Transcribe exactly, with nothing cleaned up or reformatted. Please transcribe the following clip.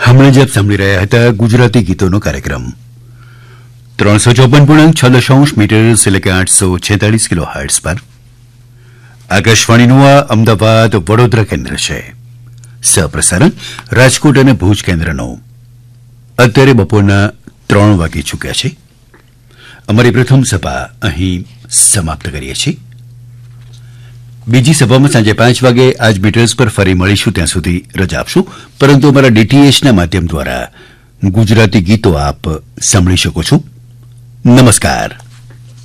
હમણાં જ આપ સાંભળી રહ્યા હતા ગુજરાતી ગીતોનો કાર્યક્રમ ત્રણસો ચોપન પૂર્ણાંક છ દશાંશ મીટર એટલે કે આઠસો છેતાલીસ કિલો હર્ટ્ઝ પર આકાશવાણીનું આ અમદાવાદ વડોદરા કેન્દ્ર છે. સહપ્રસારણ રાજકોટ અને ભુજ કેન્દ્રનો. અત્યારે બપોરના ત્રણ વાગી ચૂક્યા છે. અમારી પ્રથમ સભા અહીં સમાપ્ત કરીએ છીએ. બીજી સભામાં સાંજે પાંચ વાગે આજ મીટર્સ પર ફરી મળીશું. ત્યાં સુધી રજા આપશું, પરંતુ અમારા ડીટીએચના માધ્યમ દ્વારા ગુજરાતી ગીતો આપ સાંભળી શકો છો. નમસ્કાર.